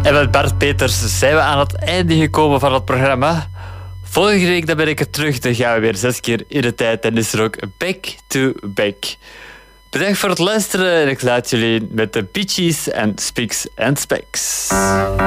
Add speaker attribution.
Speaker 1: En met Bart Peters zijn we aan het einde gekomen van het programma. Volgende week dan ben ik er terug. Dan gaan we weer 6 keer in de tijd. En is er ook back to back. Bedankt voor het luisteren. En ik laat jullie met de Peaches en Spiks en Specks.